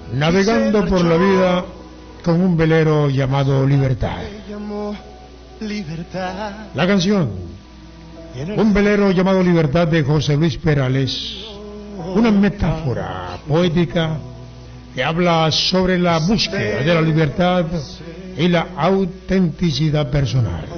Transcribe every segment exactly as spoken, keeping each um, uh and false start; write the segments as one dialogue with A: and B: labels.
A: navegando por la vida con un velero llamado Libertad. La canción, un velero llamado Libertad, de José Luis Perales, una metáfora poética que habla sobre la búsqueda de la libertad y la autenticidad personal.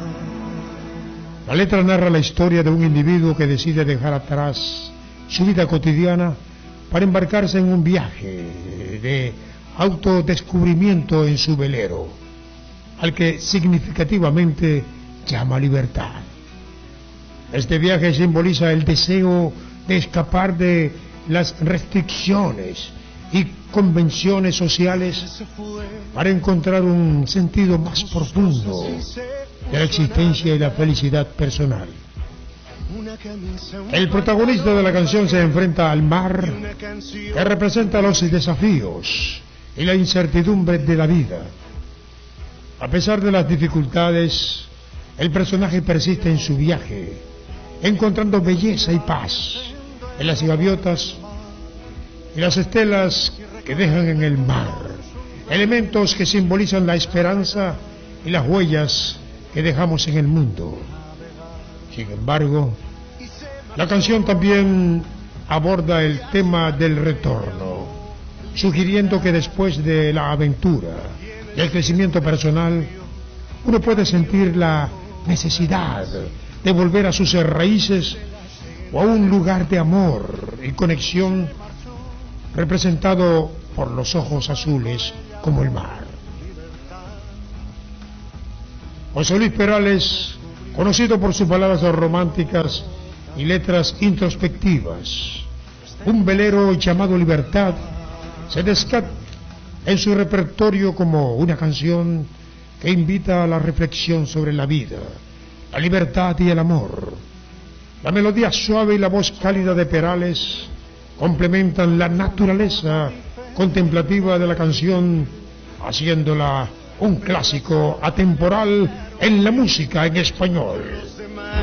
A: La letra narra la historia de un individuo que decide dejar atrás su vida cotidiana para embarcarse en un viaje de autodescubrimiento en su velero, al que significativamente llama libertad. Este viaje simboliza el deseo de escapar de las restricciones y convenciones sociales para encontrar un sentido más profundo de la existencia y la felicidad personal. El protagonista de la canción se enfrenta al mar, que representa los desafíos y la incertidumbre de la vida. A pesar de las dificultades, el personaje persiste en su viaje, encontrando belleza y paz en las gaviotas y las estelas que dejan en el mar, elementos que simbolizan la esperanza y las huellas que dejamos en el mundo. Sin embargo, la canción también aborda el tema del retorno, sugiriendo que después de la aventura y el crecimiento personal, uno puede sentir la necesidad de volver a sus raíces o a un lugar de amor y conexión representado por los ojos azules como el mar. José Luis Perales, conocido por sus palabras románticas y letras introspectivas, un velero llamado Libertad, se destaca en su repertorio como una canción que invita a la reflexión sobre la vida, la libertad y el amor. La melodía suave y la voz cálida de Perales complementan la naturaleza contemplativa de la canción, haciéndola un clásico atemporal en la música en español.